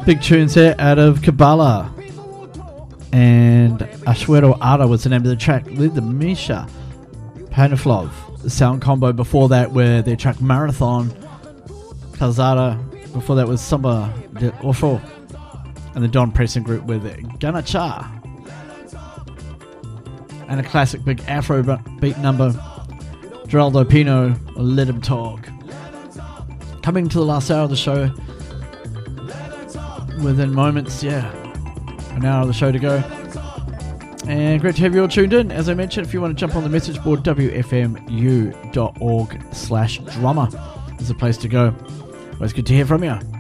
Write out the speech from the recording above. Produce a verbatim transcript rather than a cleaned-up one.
Big tunes there out of Kabbalah. And Ashwero Ara was the name of the track with the Misha Panuflov. The sound combo before that were their track Marathon. Kazara. Before that was Samba de Ofo. And the Don Preston group with Ganacha. And a classic big Afro beat number, Geraldo Pino, Let Him Talk. Coming to the last hour of the show. Within moments, yeah. An hour of the show to go. And great to have you all tuned in. As I mentioned, if you want to jump on the message board, w f m u dot org slash drummer is the place to go. Always good to hear from you.